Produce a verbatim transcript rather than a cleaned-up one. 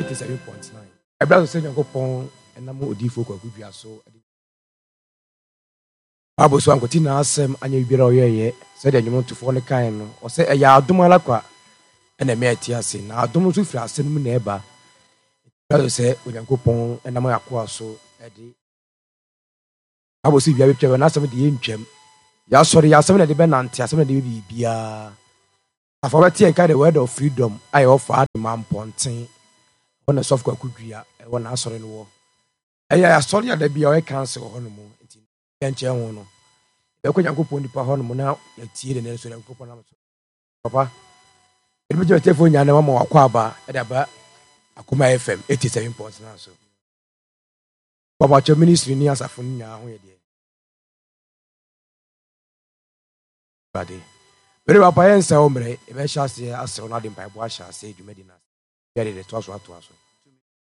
eighty-seven point nine. Ebra so Nyankopɔn enam odifo kwaku dua so. Abo so ankoti na asɛm anya bibira oyeye sɛ de nwom tofo ne kan no o sɛ ɛyɛ adom ala kwa ɛna me ati ase na adom so firi asɛm mu na ɛba. Ebra sɛ Nyankopɔn enam yakoa so ɛde abo so bia betwa na asɛm de yɛntwam. Ya sorry ya asɛm na de bɛnante asɛm na de bibia. Afa bɛte enka the word of freedom I offer the man ponten. When the soft kwaku dua ɛwɔ na asɔre no wɔ. Ɛyɛ asɔre ya da bia o cancel hɔ no mu. Nkyɛ ho no ɛkɔ Nyankopɔn nipa hɔ no mu na yatie de ne so Nyankopɔn na so papa ebi je telefone nya na mama wakɔ aba e da ba Akoma F M eighty-seven point nine so papa cho ministry ni asafo nya ho ye de bade bere papa yensa o mre e be hya se asew na de mpaebo ahya se dwumadi na ya de to aso ato aso